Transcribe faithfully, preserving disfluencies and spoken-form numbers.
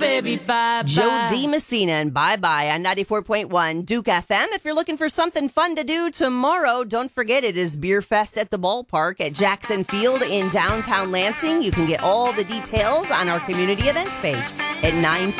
baby, bye-bye. Joe D. Messina and Bye Bye on ninety-four point one Duke F M. If you're looking for something fun to do tomorrow, don't forget it is Beer Fest at the Ballpark at Jackson Field in downtown Lansing. You can get all the details on our community events page at nine